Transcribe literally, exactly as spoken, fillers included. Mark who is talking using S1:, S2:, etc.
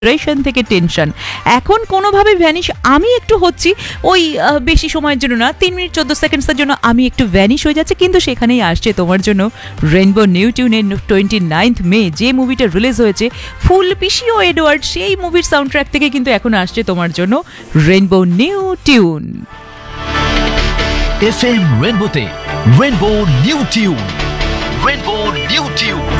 S1: Ration থেকে tension, এখন কোনোভাবে ভ্যানিশ আমি একটু হচ্ছি, ওই আহ, বেশি সময়ের জন্য না, তিন মিনিট চোদ্দ সেকেন্ডসের জন্য আমি একটু ভ্যানিশ হয়ে যাচ্ছে, কিন্তু সেখানেই আসছে তোমার জন্য রেইনবো নিউ টিউনের টোয়েন্টি নাইন্থ মে যে মুভিটা রিলিজ হয়েছে ফুল পিসি ও এডওয়ার্ড, সেই মুভির সাউন্ড ট্র্যাক থেকে কিন্তু এখন আসছে তোমার জন্য rainbow new tune.
S2: F M রেনবোতে rainbow new tune, rainbow new tune.